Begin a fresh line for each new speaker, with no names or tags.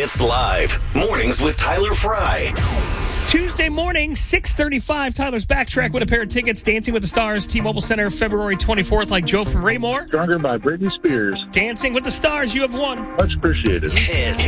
It's live. Mornings with Tyler Fry.
Tuesday morning, 6:35. Tyler's Backtrack with a pair of tickets. Dancing with the Stars, T-Mobile Center, February 24th, like Joe from Raymore.
Stronger by Britney Spears.
Dancing with the Stars, you have won.
Much appreciated.
Hit